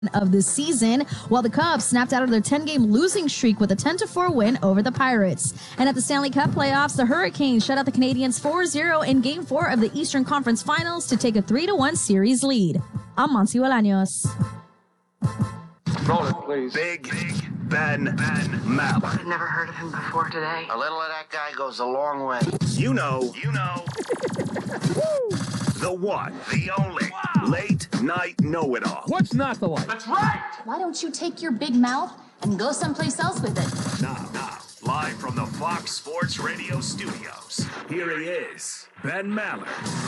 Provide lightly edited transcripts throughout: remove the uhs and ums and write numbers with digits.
of the season, while the Cubs snapped out of their 10-game losing streak with a 10-4 win over the Pirates. And at the Stanley Cup playoffs, the Hurricanes shut out the Canadiens 4-0 in Game 4 of the Eastern Conference Finals to take a 3-1 series lead. I'm Monty Bolaños. Roll it, please. Big Ben Maller. I've never heard of him before today. A little of that guy goes a long way. You know. The one, the only, late night know-it-all. What's not to like? That's right! Why don't you take your big mouth and go someplace else with it? Now, live from the Fox Sports Radio studios, here he is, Ben Maller.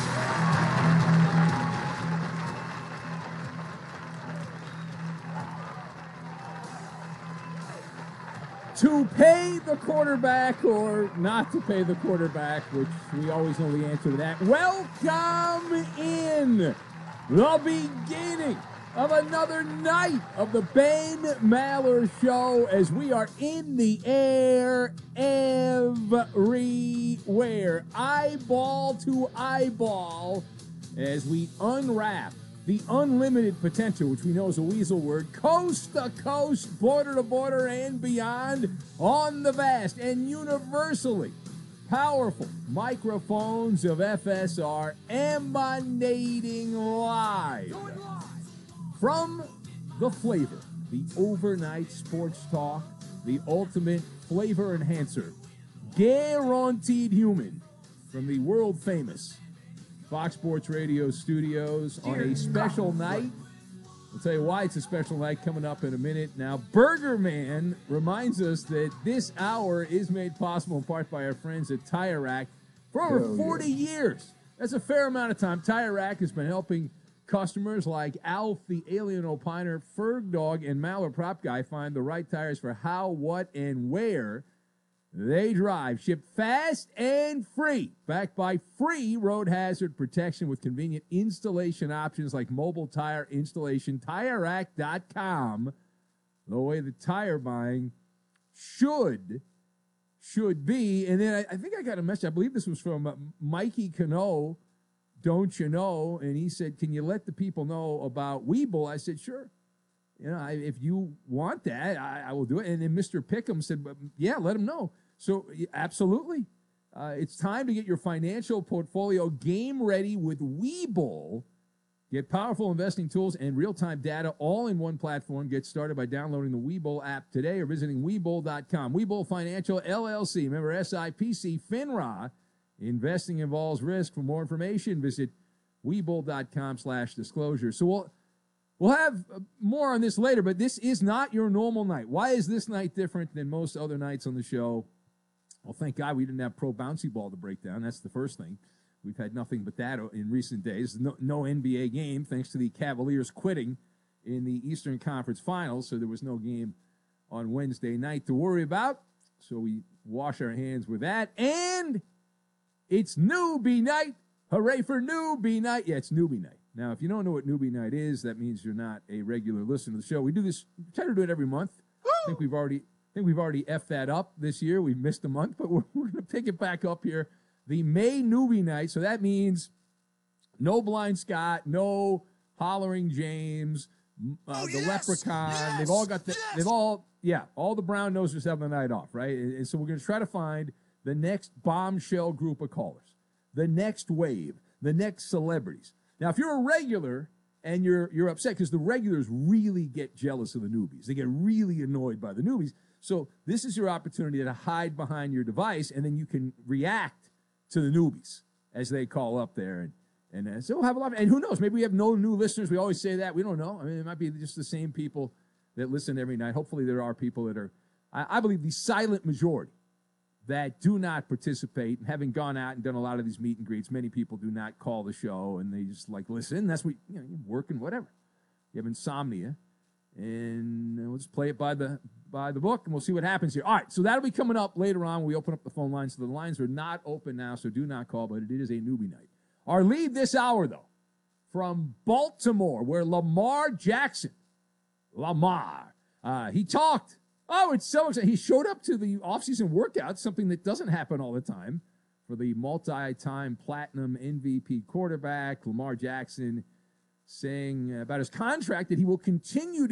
To pay the quarterback or not to pay the quarterback, which we always know the answer to that. Welcome in the beginning of another night of the Ben Maller Show as we are in the air everywhere, eyeball to eyeball, as we unwrap the unlimited potential, which we know is a weasel word, coast to coast, border to border, and beyond, on the vast and universally powerful microphones of FSR, emanating live from the flavor, the overnight sports talk, the ultimate flavor enhancer, guaranteed human, from the world famous Fox Sports Radio studios on a special night. I'll tell you why it's a special night coming up in a minute. Now, Burger Man reminds us that this hour is made possible in part by our friends at Tire Rack for over 40 years. That's a fair amount of time. Tire Rack has been helping customers like Alf, the Alien Opiner, Ferg Dog, and Maller Prop Guy find the right tires for how, what, and where they drive. Shipped fast and free. Backed by free road hazard protection with convenient installation options like mobile tire installation. TireRack.com. The way the tire buying should be. And then I think I got a message. I believe this was from Mikey Cano, don't you know? And he said, can you let the people know about Weeble? I said, sure. You know, if you want that, I will do it. And then Mr. Pickham said, yeah, let him know. So, absolutely. It's time to get your financial portfolio game ready with Webull. Get powerful investing tools and real-time data all in one platform. Get started by downloading the Webull app today or visiting Webull.com. Webull Financial, LLC. Remember, SIPC, FINRA. Investing involves risk. For more information, visit Webull.com/disclosure. So, we'll have more on this later, but this is not your normal night. Why is this night different than most other nights on the show? Well, thank God we didn't have pro bouncy ball to break down. That's the first thing. We've had nothing but that in recent days. No NBA game, thanks to the Cavaliers quitting in the Eastern Conference Finals, so there was no game on Wednesday night to worry about. So we wash our hands with that. And it's Newbie Night. Hooray for Newbie Night. Yeah, it's Newbie Night. Now, if you don't know what Newbie Night is, that means you're not a regular listener to the show. We do this, we try to do it every month. I think we've already effed that up this year. We've missed a month, but we're going to pick it back up here. The May Newbie Night, so that means no Blind Scott, no Hollering James, the Leprechaun. Yes, they've all got all the brown nosers have the night off, right? And so we're going to try to find the next bombshell group of callers, the next wave, the next celebrities. Now, if you're a regular and you're upset because the regulars really get jealous of the newbies, they get really annoyed by the newbies. So this is your opportunity to hide behind your device, and then you can react to the newbies as they call up there. And so we'll have a lot of, and who knows, maybe we have no new listeners. We always say that. We don't know. I mean, it might be just the same people that listen every night. Hopefully there are people that are, I believe, the silent majority that do not participate. Having gone out and done a lot of these meet and greets, many people do not call the show, and they just like listen. That's what, you're working, whatever. You have insomnia, and we'll just play it by the book, and we'll see what happens here. All right, so that'll be coming up later on when we open up the phone lines. So the lines are not open now, so do not call, but it is a newbie night. Our lead this hour, though, from Baltimore, where Lamar Jackson, he talked. Oh, it's so exciting. He showed up to the offseason workouts, something that doesn't happen all the time, for the multi-time platinum MVP quarterback, Lamar Jackson. saying about his contract that he will continue